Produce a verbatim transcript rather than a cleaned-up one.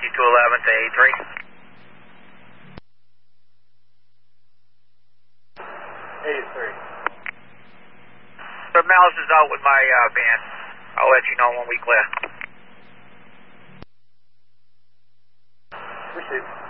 fifty-two eleven to A three. A three. The mouse is out with my uh, van. I'll let you know when we clear. Received.